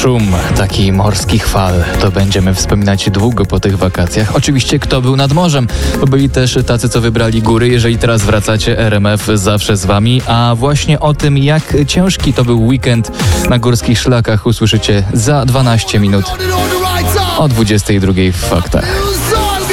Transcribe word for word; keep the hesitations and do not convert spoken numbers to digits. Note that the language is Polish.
Szum taki morskich fal to będziemy wspominać długo po tych wakacjach. Oczywiście kto był nad morzem, bo byli też tacy, co wybrali góry. Jeżeli teraz wracacie, R M F zawsze z wami. A właśnie o tym, jak ciężki to był weekend na górskich szlakach, usłyszycie za dwanaście minut o dwudziestej drugiej w Faktach.